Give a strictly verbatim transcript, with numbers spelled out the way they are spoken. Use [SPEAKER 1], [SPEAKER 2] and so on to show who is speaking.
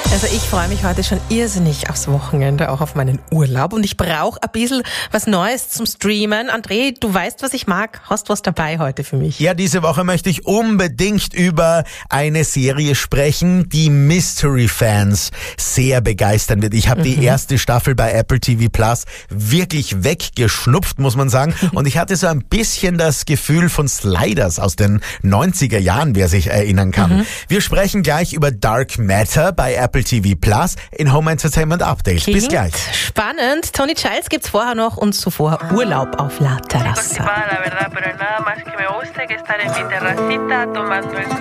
[SPEAKER 1] Also ich freue mich heute schon irrsinnig aufs Wochenende, auch auf meinen Urlaub. Und ich brauche ein bisschen was Neues zum Streamen. André, du weißt, was ich mag. Hast was dabei heute für mich?
[SPEAKER 2] Ja, diese Woche möchte ich unbedingt über eine Serie sprechen, die Mystery-Fans sehr begeistern wird. Ich habe mhm. die erste Staffel bei Apple T V Plus wirklich weggeschnupft, muss man sagen. Und ich hatte so ein bisschen das Gefühl von Sliders aus den neunziger Jahren, wer sich erinnern kann. Mhm. Wir sprechen gleich über Dark Matter bei Apple T V Plus in Home Entertainment Update.
[SPEAKER 1] Klingt
[SPEAKER 2] Bis gleich.
[SPEAKER 1] Spannend. Tony Childs gibt's vorher noch und zuvor Urlaub auf La Terraza.